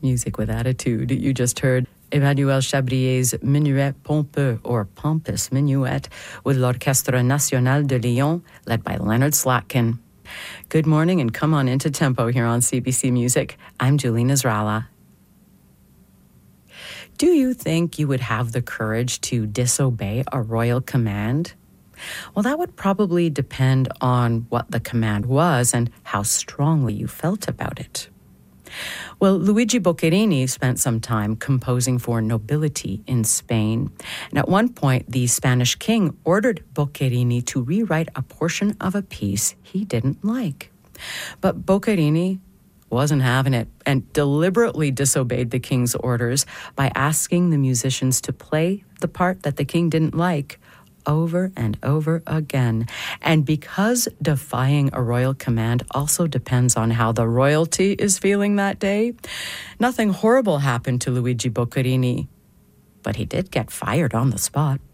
Music with attitude. You just heard Emmanuel Chabrier's Minuet Pompeux, or Pompous Minuet, with l'Orchestre National de Lyon, led by Leonard Slatkin. Good morning and come on into tempo here on CBC Music. I'm Julina Zrala. Do you think you would have the courage to disobey a royal command? Well, that would probably depend on what the command was and how strongly you felt about it. Well, Luigi Boccherini spent some time composing for nobility in Spain. And at one point, the Spanish king ordered Boccherini to rewrite a portion of a piece he didn't like. But Boccherini wasn't having it and deliberately disobeyed the king's orders by asking the musicians to play the part that the king didn't like over and over again. And because defying a royal command also depends on how the royalty is feeling that day, nothing horrible happened to Luigi Boccherini, but he did get fired on the spot.